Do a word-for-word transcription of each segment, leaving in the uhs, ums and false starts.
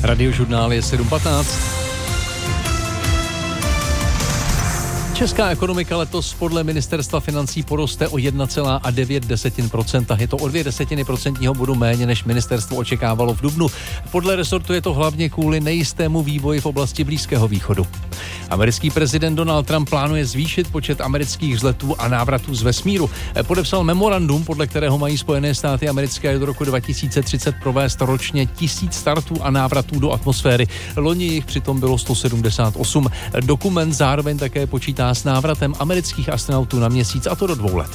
Radiožurnál je sedm patnáct. Česká ekonomika letos podle ministerstva financí poroste o jedna celá devět procenta. Je to o dvě desetiny procentního bodu méně, než ministerstvo očekávalo v dubnu. Podle resortu je to hlavně kvůli nejistému vývoji v oblasti Blízkého východu. Americký prezident Donald Trump plánuje zvýšit počet amerických vzletů a návratů z vesmíru. Podepsal memorandum, podle kterého mají Spojené státy americké do roku dva tisíce třicet provést ročně tisíc startů a návratů do atmosféry. Loni jich přitom bylo sto sedmdesát osm. Dokument zároveň také počítá s návratem amerických astronautů na měsíc, a to do dvou let.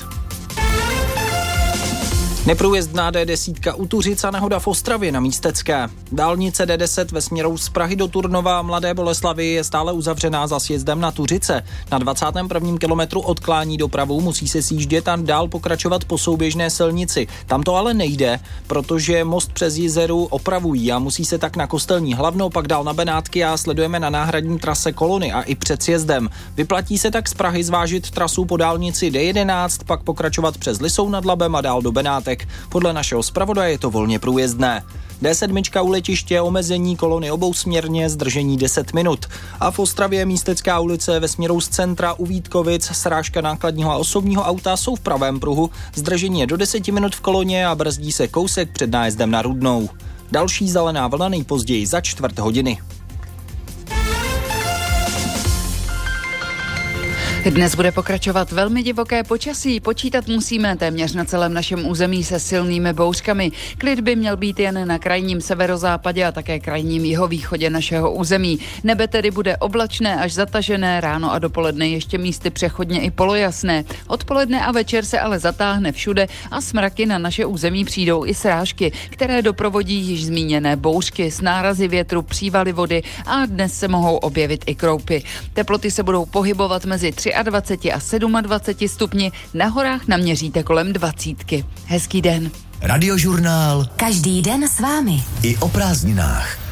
Neprůjezdná D deset u Tuřic a nehoda v Ostravě na Místecké. Dálnice D deset ve směru z Prahy do Turnova a Mladé Boleslavi je stále uzavřená za sjezdem na Tuřice. Na dvacátém prvním kilometru odklání dopravu, musí se sjíždět a dál pokračovat po souběžné silnici. Tam to ale nejde, protože most přes Jizeru opravují a musí se tak na Kostelní Hlavnou, pak dál na Benátky a sledujeme na náhradní trase kolony a i před sjezdem. Vyplatí se tak z Prahy zvážit trasu po dálnici D jedenáct, pak pokračovat přes Lisou nad Labem a dál do Benátek. Podle našeho zpravodaje je to volně průjezdné. D sedm u letiště, omezení kolony obousměrně, zdržení deset minut. A v Ostravě Místecká ulice ve směru z centra u Vítkovic, srážka nákladního a osobního auta jsou v pravém pruhu. Zdržení je do deseti minut v koloně a brzdí se kousek před nájezdem na Rudnou. Další zelená vlna nejpozději za čtvrt hodiny. Dnes bude pokračovat velmi divoké počasí. Počítat musíme téměř na celém našem území se silnými bouřkami. Klid by měl být jen na krajním severozápadě a také krajním jihovýchodě našeho území. Nebe tedy bude oblačné až zatažené, ráno a dopoledne ještě místy přechodně i polojasné. Odpoledne a večer se ale zatáhne všude a s mraky na naše území přijdou i srážky, které doprovodí již zmíněné bouřky s nárazy větru, přívaly vody a dnes se mohou objevit i kroupy. Teploty se budou pohybovat mezi dvacet tři a dvacet sedm stupni, na horách naměříte kolem dvacítky. Hezký den. Radiožurnál. Každý den s vámi. I o prázdninách.